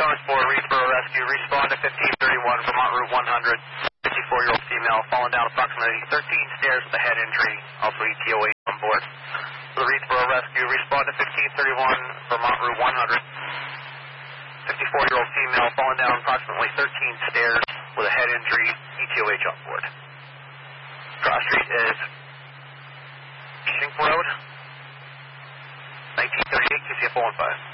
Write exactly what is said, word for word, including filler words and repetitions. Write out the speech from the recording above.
Thomas for Reedsboro Rescue. Respond to fifteen thirty-one Vermont Route one hundred. fifty-four-year-old female fallen down approximately thirteen stairs with a head injury. Also E T O H on board. For the Reedsboro Rescue, respond to fifteen thirty-one Vermont Route one hundred. fifty-four-year-old female fallen down approximately thirteen stairs with a head injury. E T O H on board. Cross street is Shink Road. nineteen thirty-eight, Q C F zero one five.